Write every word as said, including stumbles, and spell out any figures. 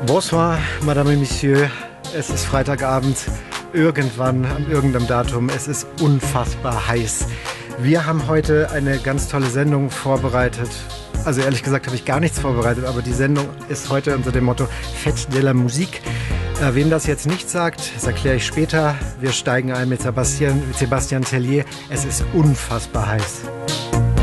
Bonsoir, Madame et Monsieur. Es ist Freitagabend, irgendwann an irgendeinem Datum. Es ist unfassbar heiß. Wir haben heute eine ganz tolle Sendung vorbereitet. Also ehrlich gesagt habe ich gar nichts vorbereitet, aber die Sendung ist heute unter dem Motto Fête de la Musique. Äh, wem das jetzt nicht sagt, das erkläre ich später. Wir steigen ein mit Sebastian, mit Sebastian Tellier. Es ist unfassbar heiß.